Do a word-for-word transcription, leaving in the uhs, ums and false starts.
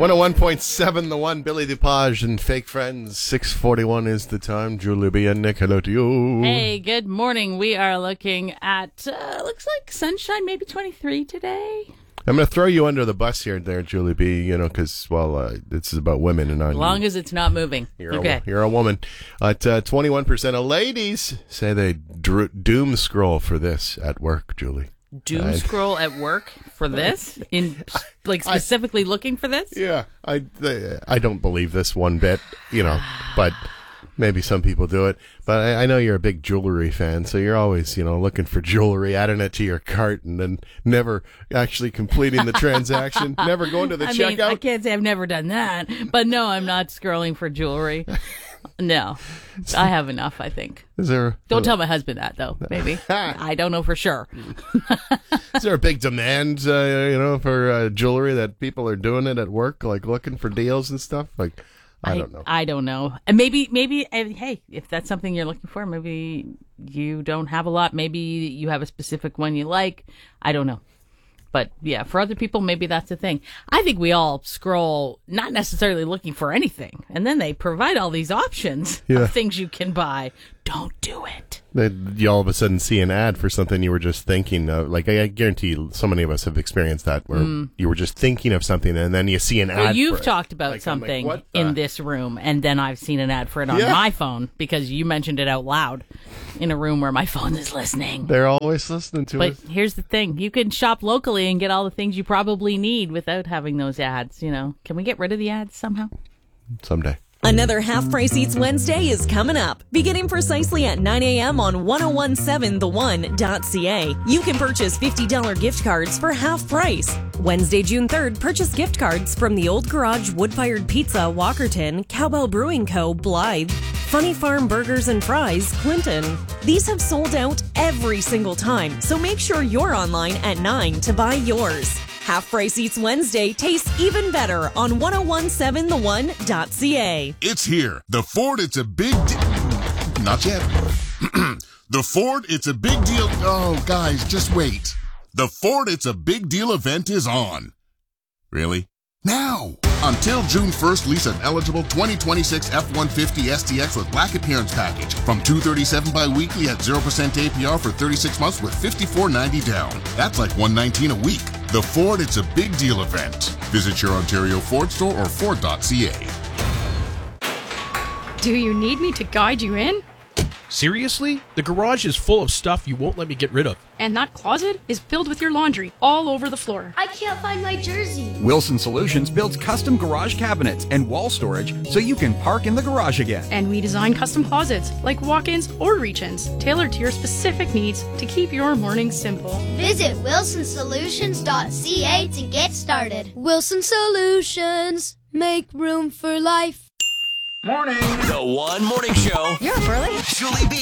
one oh one point seven, The One, Billy DuPage and Fake Friends. six forty-one is the time. Julie B. and Nick, hello to you. Hey, good morning. We are looking at, uh, looks like sunshine, maybe twenty-three today. I'm going to throw you under the bus here, there, Julie B., you know, because, well, uh, this is about women. And As long as it's not moving. You're, okay. a, you're a woman. At uh, twenty-one percent of ladies say they dro- doom scroll for this at work, Julie. Doom I, scroll at work for this? In like specifically I, looking for this? Yeah, I I don't believe this one bit, you know, but maybe some people do it. But I, I know you're a big jewelry fan, so you're always, you know, looking for jewelry, adding it to your cart, and then never actually completing the transaction, never going to the I checkout. Mean, I can't say I've never done that, but no, I'm not scrolling for jewelry. No, I have enough, I think. Is there? Don't uh, tell my husband that, though, maybe. I don't know for sure. Is there a big demand, uh, you know, for uh, jewelry that people are doing it at work, like looking for deals and stuff? Like, I, I don't know. I don't know. And maybe, maybe, hey, if that's something you're looking for, maybe you don't have a lot. Maybe you have a specific one you like. I don't know. But yeah, for other people, maybe that's the thing. I think we all scroll, not necessarily looking for anything. And then they provide all these options yeah. of things you can buy. Don't do it. You all of a sudden see an ad for something you were just thinking of. Like, I guarantee you, so many of us have experienced that, where mm. you were just thinking of something and then you see an well, ad you've for it. talked about like, something like, in this room, and then I've seen an ad for it on yeah. my phone because you mentioned it out loud in a room where my phone is listening. They're always listening to but us. But here's the thing. You can shop locally and get all the things you probably need without having those ads, you know. Can we get rid of the ads somehow? Someday. Another Half Price Eats Wednesday is coming up. Beginning precisely at nine a.m. on ten seventeen the one dot c a. You can purchase fifty dollars gift cards for half price. Wednesday, June third, purchase gift cards from the Old Garage Wood-Fired Pizza, Walkerton, Cowbell Brewing Co., Blythe, Funny Farm Burgers and Fries, Clinton. These have sold out every single time, so make sure you're online at nine to buy yours. Half Price Eats Wednesday tastes even better on ten seventeen the one dot c a. It's here. The Ford, it's a big deal. Not yet. The Ford, it's a big deal. Oh, guys, just wait. The Ford, it's a big deal event is on. Really? Now! Until June first, lease an eligible twenty twenty-six F one fifty S T X with black appearance package from two hundred thirty-seven dollars bi-weekly at zero percent A P R for thirty-six months with fifty-four ninety down. That's like one hundred nineteen dollars a week. The Ford, it's a big deal event. Visit your Ontario Ford store or Ford dot c a. Do you need me to guide you in? Seriously? The garage is full of stuff you won't let me get rid of. And that closet is filled with your laundry all over the floor. I can't find my jersey. Wilson Solutions builds custom garage cabinets and wall storage so you can park in the garage again. And we design custom closets, like walk-ins or reach-ins, tailored to your specific needs to keep your mornings simple. Visit wilson solutions dot c a to get started. Wilson Solutions. Make room for life. Morning. The One Morning Show. You're up early. Julie B.